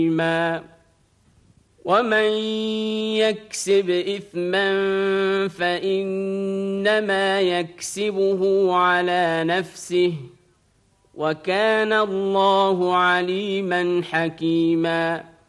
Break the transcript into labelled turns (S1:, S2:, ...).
S1: ومن يكسب إثما فإنما يكسبه على نفسه وكان الله عليما حكيما